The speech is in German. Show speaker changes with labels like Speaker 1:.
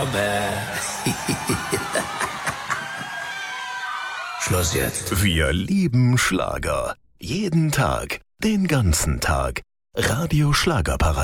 Speaker 1: Schluss jetzt.
Speaker 2: Wir lieben Schlager. Jeden Tag, den ganzen Tag. Radio Schlagerparadies.